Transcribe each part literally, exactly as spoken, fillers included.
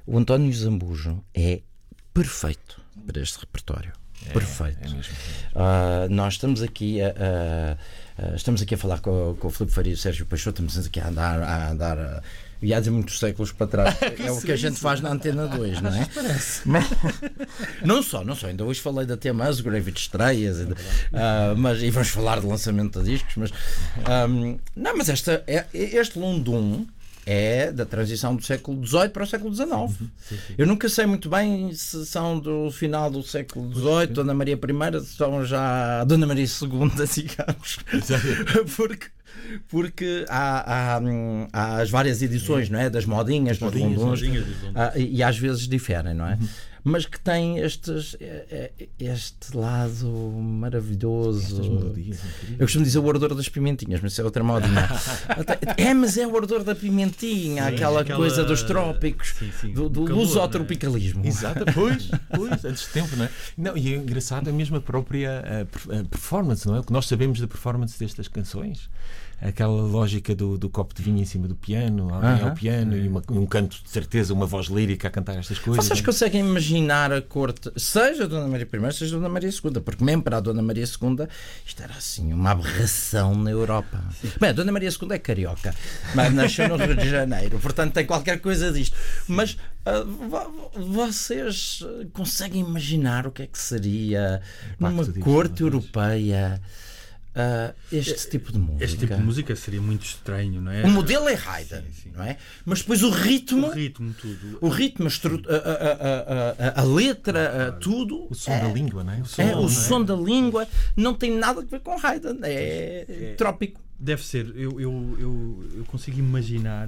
O António Zambujo é perfeito para este repertório. É, perfeito. É mesmo. Uh, nós estamos aqui a, a, a, estamos aqui a falar com, com o Filipe Faria e o Sérgio Peixoto, estamos aqui a andar, a andar a, e há de muitos séculos para trás. É o que a gente faz na Antena dois, não é? Mas, não só, não só. Ainda hoje falei da tema Musgrave de estreias, uh, mas, e vamos falar de lançamento de discos, mas um, não, mas esta, é, este Lundum é da transição do século dezoito para o século dezenove. Sim, sim. Eu nunca sei muito bem se são do final do século dezoito, Dona Maria I, se são já Dona Maria segunda, digamos. Porque, porque há, há, há as várias edições, não é? Das modinhas, dos Lunduns, e, e às vezes diferem, não é? Uhum. Mas que tem estes, este lado maravilhoso. Melodias, eu costumo dizer o ardor das pimentinhas, mas isso é outra modinha. É, mas é o ardor da pimentinha, sim, aquela, aquela coisa dos trópicos, sim, sim. do, do lusotropicalismo. É? Exato, pois, pois, antes de tempo, não é? Não, e é engraçado a mesma própria a, a performance, não é? O que nós sabemos da performance destas canções. Aquela lógica do, do copo de vinho em cima do piano, alguém uh-huh. ao piano e uma, um canto, de certeza, uma voz lírica a cantar estas coisas. Vocês conseguem imaginar a corte, seja a Dona Maria I, seja a Dona Maria segunda, porque mesmo para a Dona Maria segunda isto era assim uma aberração na Europa. Bem, a Dona Maria segunda é carioca, mas nasceu no Rio de Janeiro, portanto tem qualquer coisa disto. Mas uh, vocês conseguem imaginar o que é que seria numa corte europeia? Uh, este tipo de música. Este tipo de música seria muito estranho, não é? O modelo é Haydn, sim, sim. Não é? Mas depois o ritmo, o ritmo, tudo, o ritmo, a, a, a, a letra, ah, tudo. O som é, da língua, não é? O som, é, o som é? da língua não tem nada a ver com Haydn, é, é trópico. Deve ser. Eu, eu, eu, eu consigo imaginar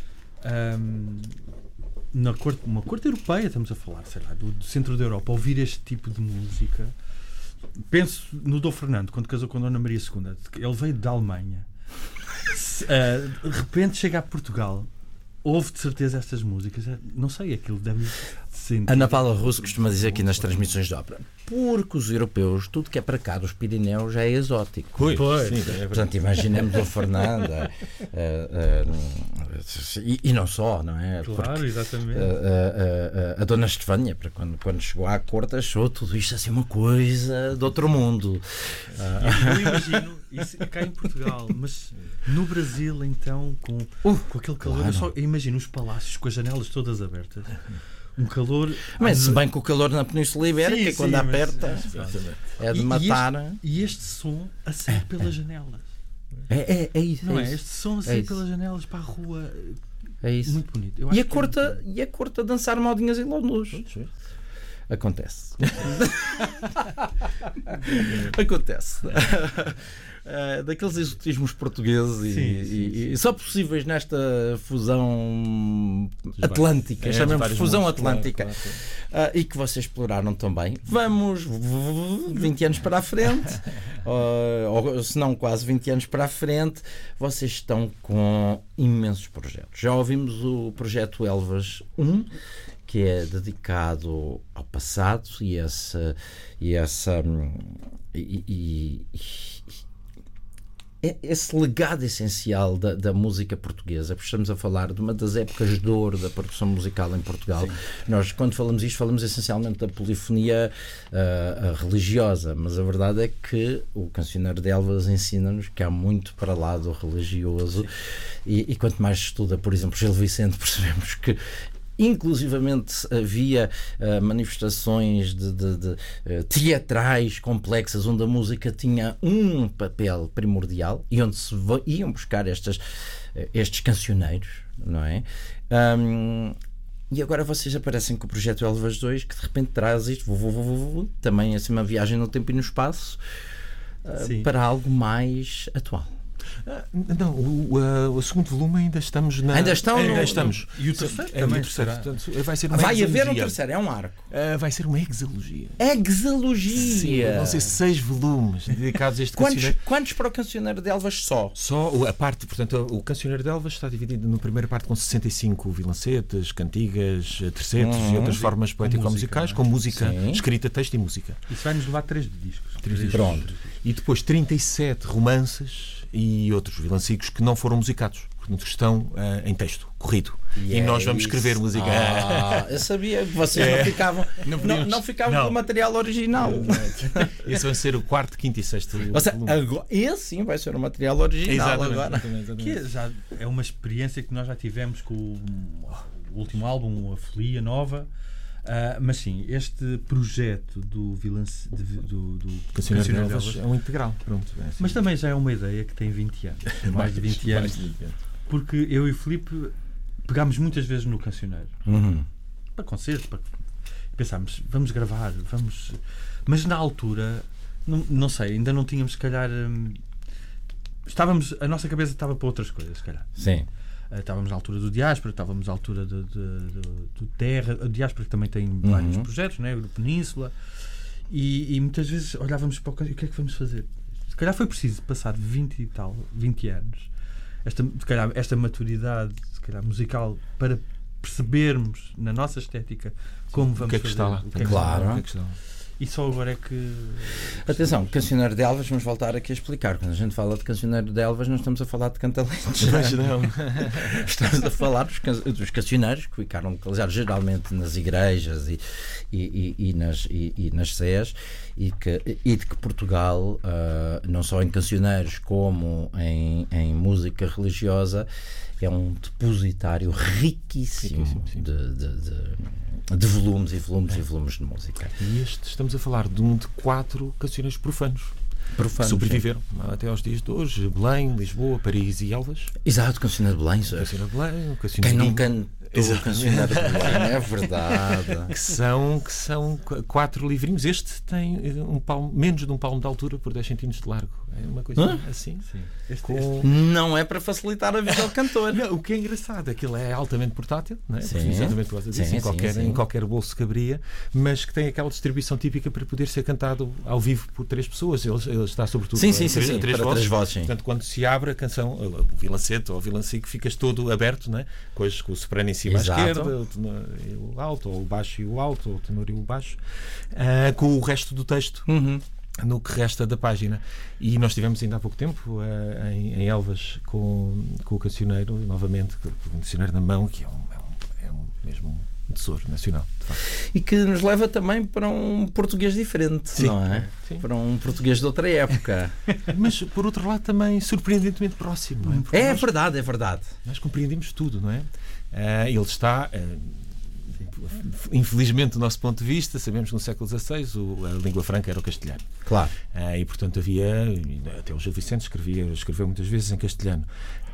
um, na corte, uma corte europeia, estamos a falar, sei lá, do, do centro da Europa, ouvir este tipo de música. Penso no Dom Fernando, quando casou com a Dona Maria segunda. Ele veio da Alemanha. Uh, de repente chega a Portugal. Houve de certeza estas músicas. Não sei, aquilo deve sentir. Ana Paula Russo costuma dizer aqui nas transmissões de ópera: porque os europeus, tudo que é para cá dos Pirineus já é exótico. Pois, pois. Sim, é. Portanto, imaginemos o Fernando uh, uh, e, e não só, não é? Claro, porque, exatamente. Uh, uh, uh, a Dona Estefânia, para quando, quando chegou à corte, achou tudo isto assim uma coisa de outro mundo. Uh. Eu imagino isso cá em Portugal, mas no Brasil, então, com, uh, com aquele calor, claro. eu, só, eu imagino os palácios com as janelas todas abertas. Um calor. Mas se bem que o calor na Península Ibérica, sim, quando sim, aperta, mas, é de e, matar. E este, e este som a sair é, pelas é. janelas. É, é, é isso. Não é, é? isso. Este som a sair é pelas janelas para a rua. É isso. Muito bonito. Eu e, acho a corta, é e a corte a dançar modinhas em luz. Acontece. Acontece. Uh, daqueles exotismos portugueses sim, e, sim, sim. E, e só possíveis nesta fusão atlântica, é, chamamos fusão mundos, atlântica, claro, claro. Uh, e que vocês exploraram também. Vamos vinte anos para a frente, uh, ou se não quase vinte anos para a frente, vocês estão com imensos projetos. Já ouvimos o projeto Elvas um, que é dedicado ao passado e essa e essa e, e, e esse legado essencial da, da música portuguesa, porque estamos a falar de uma das épocas de ouro da produção musical em Portugal. Sim. Nós, quando falamos isto, falamos essencialmente da polifonia uh, religiosa, mas a verdade é que o Cancioneiro de Elvas ensina-nos que há muito para lá do religioso e, e quanto mais se estuda, por exemplo, Gil Vicente, percebemos que inclusivamente havia uh, manifestações de, de, de, uh, teatrais complexas onde a música tinha um papel primordial e onde se iam buscar estas, uh, estes cancioneiros, não é? Um, e agora vocês aparecem com o projeto Elvas dois, que de repente traz isto vou, vou, vou, vou, também assim uma viagem no tempo e no espaço uh, para algo mais atual. Ah, não, o, o, o segundo volume ainda estamos na. Ainda estão ainda no, estamos. E o terceiro é, também. O terceiro, portanto, vai ser uma vai exalogia. haver um terceiro, é um arco. Uh, vai ser uma exalogia. Exalogia! Sim, vão ser seis volumes dedicados a este quantos, cancioneiro. Quantos para o Cancioneiro de Elvas só? Só a parte, portanto, o Cancioneiro de Elvas está dividido na primeira parte com sessenta e cinco vilancetes, cantigas, tercetos hum, e outras formas poético-musicais, com música, sim. escrita, texto e música. Isso vai nos levar três discos. Três discos. Pronto. E depois trinta e sete romances e outros vilancicos que não foram musicados. portanto, estão uh, em texto, corrido. E, e é nós vamos isso. escrever música. Ah, eu sabia que vocês É. não ficavam, Não não, podíamos- não ficavam não. com o material original. Esse vai ser o quarto, quinto e sexto. Ou seja, volume. agora, esse sim vai ser o material original Exatamente, agora. exatamente, exatamente. Que é, já é uma experiência que nós já tivemos com o, o último álbum, a Folia Nova. Ah, mas sim, este projeto do Vilance, de- do, do Cancioneiro de Cancioneiro Elvas de Elvas, é um integral. Pronto, é assim. mas também já é uma ideia que tem vinte anos, mais de vinte anos, mais de vinte anos. porque eu e o Filipe pegámos muitas vezes no Cancioneiro Uhum. para concertos, para... pensámos, vamos gravar, vamos. Mas na altura, não, não sei, ainda não tínhamos, se calhar. hum, Estávamos, a nossa cabeça estava para outras coisas, se calhar. Sim. Uh, estávamos na altura do Diáspora, estávamos à altura do, do, do- do Terra. O Diáspora também tem vários projetos, né? O Grupo Península. E, e muitas vezes olhávamos para o can- o que é que vamos fazer? Se calhar foi preciso passar vinte e tal, vinte anos, esta, se calhar, esta maturidade se calhar, musical, para percebermos na nossa estética como vamos O que é que fazer. está lá? o que é que Claro. está lá. O que é que está lá? E só agora é que. Atenção, Cancioneiro de Elvas, vamos voltar aqui a explicar. Quando a gente fala de Cancioneiro de Elvas, não estamos a falar de cantalentos. Mas não. Estamos a falar dos, can- dos cancioneiros que ficaram localizados geralmente nas igrejas e, e, e, e nas, e, e nas sés, e, que, e de que Portugal, ah, não só em cancioneiros como em, em música religiosa, é um depositário riquíssimo, Riquíssimo, sim. de, de, de, de volumes e volumes e volumes de música. E este, estamos a falar de um de quatro cancioneiros profanos que Profanos, sobreviveram até aos dias de hoje: Belém, Lisboa, Paris e Elvas. sim. Exato, Cancioneiro de Belém. O Cancioneiro de Belém, o Quem Cancioneiro não de- cantou Exato. Cancioneiro de Belém, é verdade. que são, que são qu- quatro livrinhos. Este tem eh, um palmo, menos de um palmo de altura por dez centímetros de largo. É uma coisa Hã? assim. Sim. Este, Com... Não é para facilitar a vida do cantor. Não, o que é engraçado, aquilo é altamente portátil, não é? Sim. Exatamente por causa disso, Sim, em, sim, qualquer, sim. em qualquer bolso caberia, mas que tem aquela distribuição típica para poder ser cantado ao vivo por três pessoas. Ele, ele está sobretudo Sim, a sim, sim, três, sim, a três para vozes. três vozes, sim. Portanto, quando se abre a canção, o vilancete ou o vilancico, ficas todo aberto, não é? Com, as- com o soprano em cima Exato. à esquerda, o tenor e o alto, ou o baixo e o alto, ou o tenor e o baixo, ah, com o resto do texto Uhum. no que resta da página. E nós tivemos ainda há pouco tempo eh, em, em Elvas com, com o cancioneiro, novamente, com o cancioneiro na mão, que é um, é um, é um mesmo um tesouro nacional, de facto. E que nos leva também para um português diferente, Sim. não é? Sim. Para um português de outra época. Mas, por outro lado, também surpreendentemente próximo, não é? Porque É nós, verdade, é verdade. nós compreendemos tudo, não é? Ah, ele está... ah, infelizmente, do nosso ponto de vista, sabemos que no século dezasseis o- a língua franca era o castelhano. Claro. Ah, e portanto havia, até o Gil Vicente escrevia, escreveu muitas vezes em castelhano.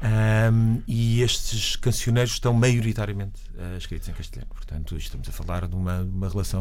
Ahm, e estes cancioneiros estão maioritariamente ah, escritos em castelhano. Portanto, estamos a falar de uma, uma relação